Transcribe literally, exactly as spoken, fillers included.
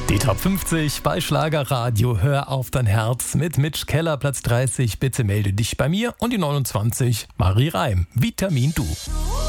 Die Top fünfzig bei Schlagerradio. Hör auf dein Herz mit Mitch Keller, Platz dreißig. Bitte melde dich bei mir. Und die neunundzwanzig, Marie Reim, Vitamin Du.